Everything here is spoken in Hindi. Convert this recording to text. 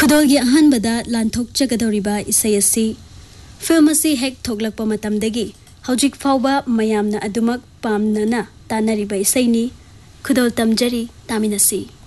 खुदोलगी अहानबदा लांथोकचगदौरिबा इसै असि फिल्म असि हेक थोकलकपा मतमदगी हौजिक फाउबा मयामना अदुमक पामनना तानरिबा इसैनी खुदोल तमजरी तामिनसी।